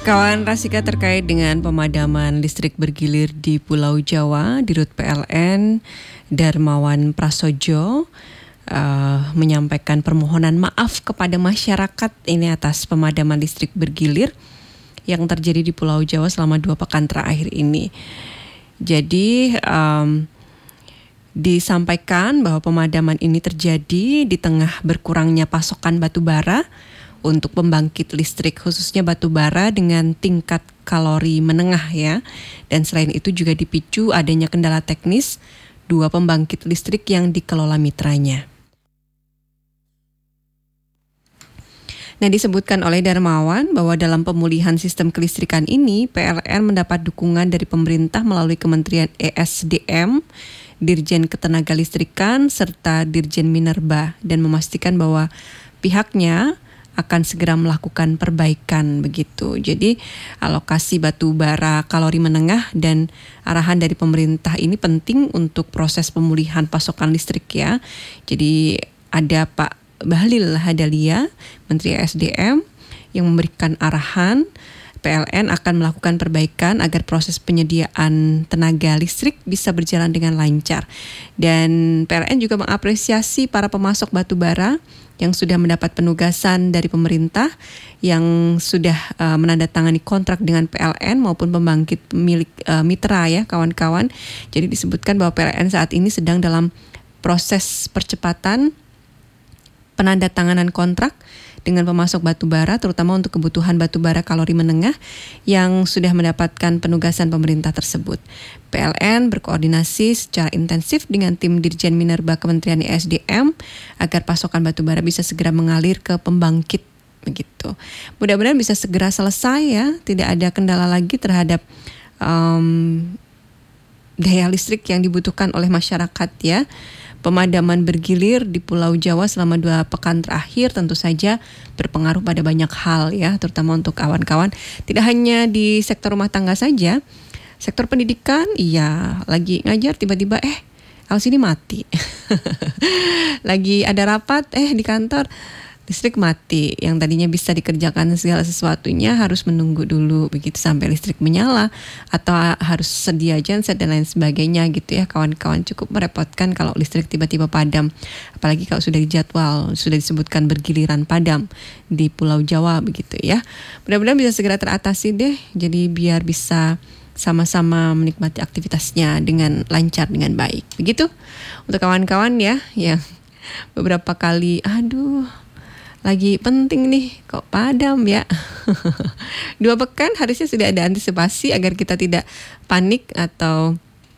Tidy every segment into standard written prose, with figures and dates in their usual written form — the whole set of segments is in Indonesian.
Kawan Rasika terkait dengan pemadaman listrik bergilir di Pulau Jawa, Dirut PLN Darmawan Prasojo menyampaikan permohonan maaf kepada masyarakat ini atas pemadaman listrik bergilir yang terjadi di Pulau Jawa selama 2 pekan terakhir ini. Jadi disampaikan bahwa pemadaman ini terjadi di tengah berkurangnya pasokan batu bara untuk pembangkit listrik, khususnya batu bara dengan tingkat kalori menengah ya. Dan selain itu juga dipicu adanya kendala teknis 2 pembangkit listrik yang dikelola mitranya. Nah, disebutkan oleh Darmawan bahwa dalam pemulihan sistem kelistrikan ini, PLN mendapat dukungan dari pemerintah melalui Kementerian ESDM, Dirjen Ketenagalistrikan, serta Dirjen Minerba, dan memastikan bahwa pihaknya akan segera melakukan perbaikan begitu. Jadi alokasi batu bara kalori menengah dan arahan dari pemerintah ini penting untuk proses pemulihan pasokan listrik ya. Jadi ada Pak Bahlil Lahadalia, Menteri SDM, yang memberikan arahan PLN akan melakukan perbaikan agar proses penyediaan tenaga listrik bisa berjalan dengan lancar. Dan PLN juga mengapresiasi para pemasok batu bara yang sudah mendapat penugasan dari pemerintah, yang sudah menandatangani kontrak dengan PLN maupun pembangkit milik mitra ya kawan-kawan. Jadi disebutkan bahwa PLN saat ini sedang dalam proses percepatan penandatanganan kontrak dengan pemasok batu bara, terutama untuk kebutuhan batu bara kalori menengah yang sudah mendapatkan penugasan pemerintah tersebut. PLN berkoordinasi secara intensif dengan tim Dirjen Minerba Kementerian ESDM agar pasokan batu bara bisa segera mengalir ke pembangkit begitu. Mudah-mudahan bisa segera selesai ya, tidak ada kendala lagi terhadap daya listrik yang dibutuhkan oleh masyarakat ya. Pemadaman bergilir di Pulau Jawa selama 2 pekan terakhir tentu saja berpengaruh pada banyak hal ya, terutama untuk kawan-kawan. Tidak hanya di sektor rumah tangga saja, sektor pendidikan, iya lagi ngajar tiba-tiba LCD mati. Lagi ada rapat di kantor listrik mati, yang tadinya bisa dikerjakan segala sesuatunya harus menunggu dulu begitu sampai listrik menyala, atau harus sedia genset dan lain sebagainya gitu ya kawan-kawan. Cukup merepotkan kalau listrik tiba-tiba padam, apalagi kalau sudah dijadwal, sudah disebutkan bergiliran padam di Pulau Jawa begitu ya. Mudah-mudahan bisa segera teratasi deh, jadi biar bisa sama-sama menikmati aktivitasnya dengan lancar, dengan baik begitu. Untuk kawan-kawan ya yang beberapa kali lagi penting nih, kok padam ya. 2 pekan harusnya sudah ada antisipasi agar kita tidak panik atau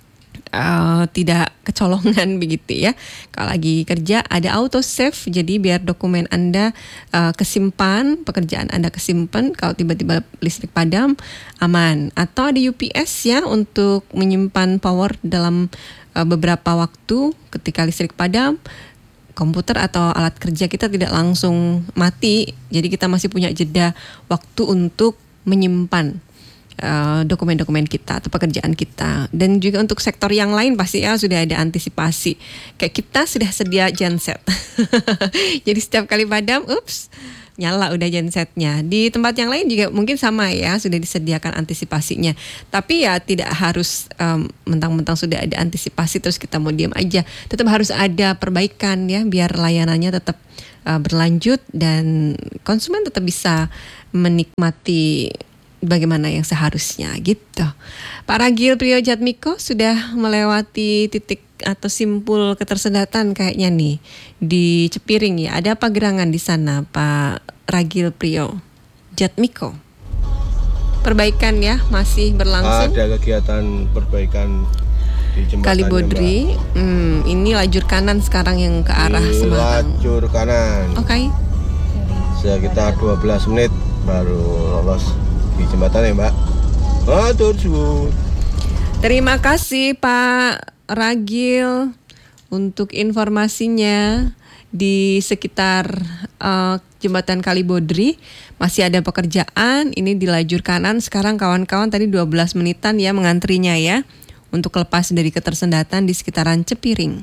tidak kecolongan begitu ya. Kalau lagi kerja ada auto save, jadi biar dokumen Anda kesimpan, pekerjaan Anda kesimpan. Kalau tiba-tiba listrik padam aman. Atau ada UPS ya untuk menyimpan power dalam beberapa waktu ketika listrik padam. Komputer atau alat kerja kita tidak langsung mati, jadi kita masih punya jeda waktu untuk menyimpan dokumen-dokumen kita atau pekerjaan kita. Dan juga untuk sektor yang lain pasti ya sudah ada antisipasi. Kayak kita sudah sedia genset. Jadi setiap kali padam, nyala udah gensetnya. Di tempat yang lain juga mungkin sama ya, sudah disediakan antisipasinya. Tapi ya tidak harus mentang-mentang sudah ada antisipasi terus kita mau diam aja. Tetap harus ada perbaikan ya, biar layanannya tetap berlanjut dan konsumen tetap bisa menikmati bagaimana yang seharusnya gitu. Pak Ragil Priyojatmiko sudah melewati titik atau simpul ketersendatan kayaknya nih di Cepiring ya. Ada apa gerangan di sana Pak Ragil Priyojatmiko? Perbaikan ya masih berlangsung. Ada kegiatan perbaikan di jembatan Kalibodri. Ini lajur kanan sekarang yang ke arah Semarang. Lajur kanan. Oke. Sekitar 12 menit baru lolos di jembatan ya Mbak. Matur suwun. Terima kasih Pak Ragil untuk informasinya. Di sekitar jembatan Kalibodri masih ada pekerjaan, ini di lajur kanan. Sekarang kawan-kawan tadi 12 menitan ya mengantrinya ya untuk lepas dari ketersendatan di sekitaran Cepiring.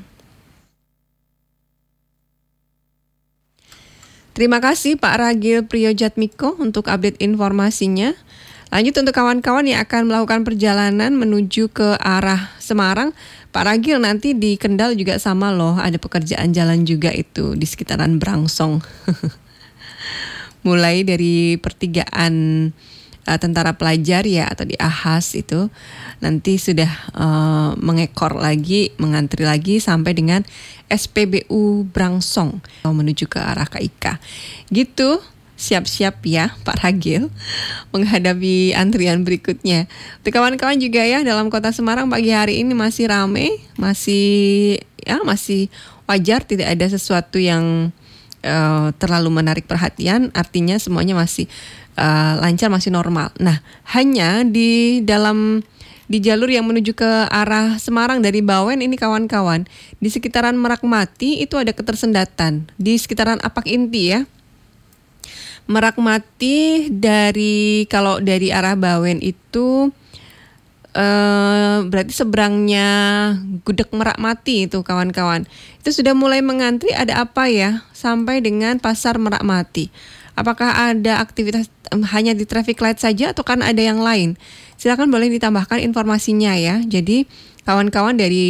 Terima kasih Pak Ragil Priyojatmiko untuk update informasinya. Lanjut untuk kawan-kawan yang akan melakukan perjalanan menuju ke arah Semarang, Pak Ragil, nanti di Kendal juga sama loh, ada pekerjaan jalan juga itu di sekitaran Brangsong. Mulai dari pertigaan tentara pelajar ya atau di Ahas itu nanti sudah mengekor lagi, mengantri lagi sampai dengan SPBU Brangsong menuju ke arah KIK. Gitu. Siap-siap ya Pak Ragil menghadapi antrian berikutnya. Untuk kawan-kawan juga ya, dalam kota Semarang pagi hari ini masih ramai, masih wajar, tidak ada sesuatu yang terlalu menarik perhatian, artinya semuanya masih lancar, masih normal. Nah, hanya di jalur yang menuju ke arah Semarang dari Bawen ini kawan-kawan, di sekitaran Merakmati itu ada ketersendatan, di sekitaran Apak Inti ya. Merakmati kalau dari arah Bawen itu berarti seberangnya Gudeg Merakmati itu kawan-kawan. Itu sudah mulai mengantri, ada apa ya sampai dengan Pasar Merakmati. Apakah ada aktivitas hanya di traffic light saja atau kan ada yang lain? Silakan boleh ditambahkan informasinya ya. Jadi kawan-kawan dari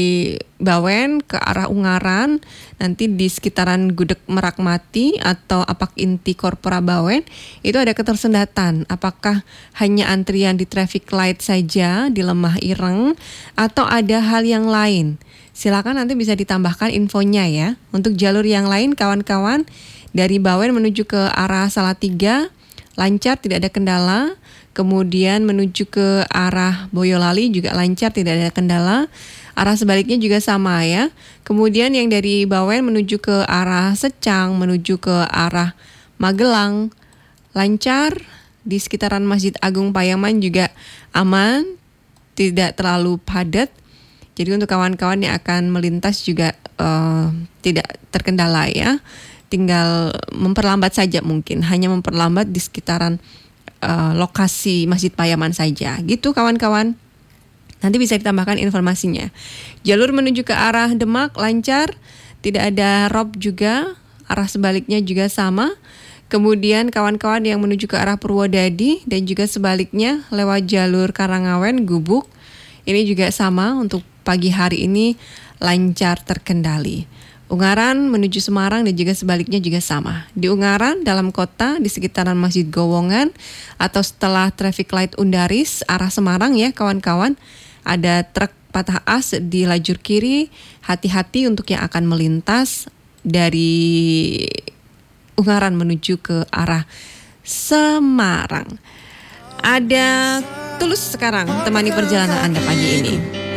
Bawen ke arah Ungaran, nanti di sekitaran Gudeg Merakmati atau Apak Inti Korpora Bawen, itu ada ketersendatan. Apakah hanya antrian di traffic light saja di Lemah Ireng atau ada hal yang lain? Silakan nanti bisa ditambahkan infonya ya. Untuk jalur yang lain kawan-kawan, dari Bawen menuju ke arah Salatiga, lancar, tidak ada kendala. Kemudian menuju ke arah Boyolali juga lancar, tidak ada kendala. Arah sebaliknya juga sama ya. Kemudian yang dari Bawen menuju ke arah Secang, menuju ke arah Magelang, lancar. Di sekitaran Masjid Agung Payaman juga aman, tidak terlalu padat. Jadi untuk kawan-kawan yang akan melintas juga tidak terkendala ya. Tinggal memperlambat saja mungkin, hanya memperlambat di sekitaran lokasi Masjid Payaman saja. Gitu kawan-kawan. Nanti bisa ditambahkan informasinya. Jalur menuju ke arah Demak lancar, tidak ada rob juga, arah sebaliknya juga sama. Kemudian kawan-kawan yang menuju ke arah Purwodadi dan juga sebaliknya lewat jalur Karangawen, Gubuk, ini juga sama untuk pagi hari ini lancar terkendali. Ungaran menuju Semarang dan juga sebaliknya juga sama. Di Ungaran, dalam kota, di sekitaran Masjid Gowongan atau setelah traffic light Undaris arah Semarang ya kawan-kawan, ada truk patah as di lajur kiri. Hati-hati untuk yang akan melintas dari Ungaran menuju ke arah Semarang. Ada Tulus sekarang temani perjalanan Anda pagi ini.